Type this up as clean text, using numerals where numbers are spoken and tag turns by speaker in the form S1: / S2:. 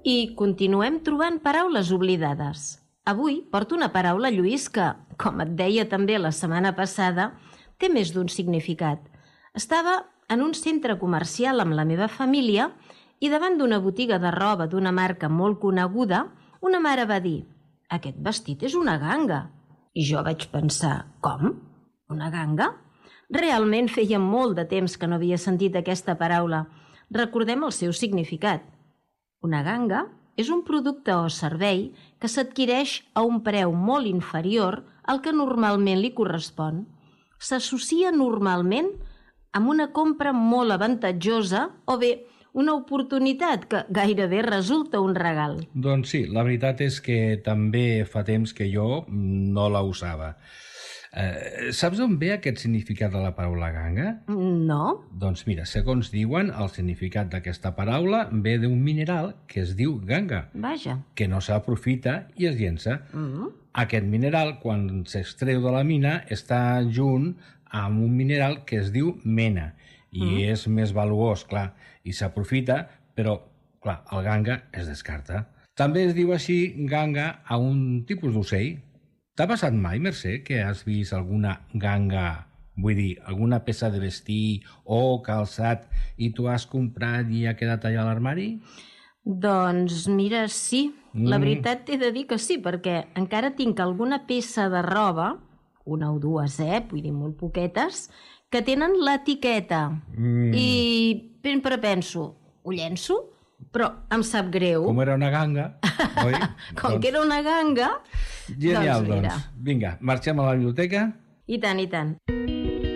S1: I continuem trobant paraules oblidades. Avui porto una paraula, Lluís, que, com et deia també la setmana passada, té més d'un significat. Estava en un centre comercial amb la meva família i davant d'una botiga de roba d'una marca molt coneguda, una mare va dir: «Aquest vestit és una ganga». I jo vaig pensar: «Com? Una ganga?» Realment feia molt de temps que no havia sentit aquesta paraula. Recordem el seu significat. Una ganga és un producte o servei que s'adquireix a un preu molt inferior al que normalment li correspon. S'associa normalment amb una compra molt avantatjosa o bé una oportunitat que gairebé resulta un regal.
S2: Doncs sí, la veritat és que també fa temps que jo no la usava. Saps d'on ve aquest significat de la paraula ganga?
S1: No.
S2: Doncs mira, segons diuen, el significat d'aquesta paraula ve d'un mineral que es diu ganga,
S1: Vaja.
S2: que no s'aprofita i es llença. Aquest mineral, quan s'extreu de la mina, està junt amb un mineral que es diu mena i és més valuós, clar, i s'aprofita, però, clar, el ganga es descarta. També es diu així ganga a un tipus d'ocell. T'ha passat mai, Mercè, que has vist alguna ganga, vull dir, alguna peça de vestir o calçat i tu has comprat i ha quedat allà a l'armari?
S1: Doncs mira, sí. La veritat t'he de dir que sí, perquè encara tinc alguna peça de roba, una o dues, vull dir, molt poquetes, que tenen l'etiqueta. I sempre penso, ho llenço? Però em sap greu.
S2: Com era una ganga, oi?
S1: Com que era una ganga...
S2: Genial, doncs. Vinga, marxem a la biblioteca.
S1: I tant, i tant.